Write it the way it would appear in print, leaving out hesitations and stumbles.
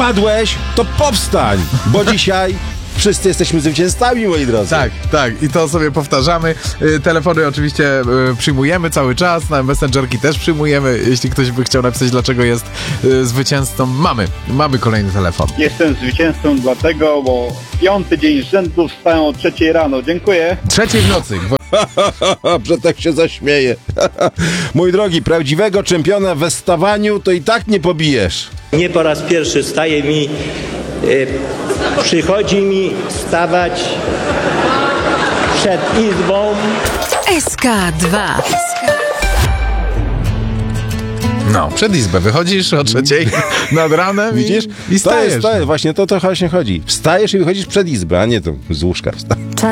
padłeś, to powstań, bo dzisiaj wszyscy jesteśmy zwycięzcami, moi drodzy. Tak. I to sobie powtarzamy. Telefony oczywiście przyjmujemy cały czas, na Messengerki też przyjmujemy. Jeśli ktoś by chciał napisać, dlaczego jest zwycięzcą, mamy kolejny telefon. Jestem zwycięzcą dlatego, bo 5. dzień z rzędu wstałem o 3 rano. Dziękuję. 3 w nocy. Że tak się zaśmieje. Mój drogi, prawdziwego czempiona we stawaniu to i tak nie pobijesz. Nie po raz pierwszy przychodzi mi stawać przed izbą. SK2. No, przed izbę wychodzisz o 3 nad ranem. Widzisz? I stajesz. To jest, właśnie to właśnie chodzi. Wstajesz i wychodzisz przed izbę, a nie to z łóżka.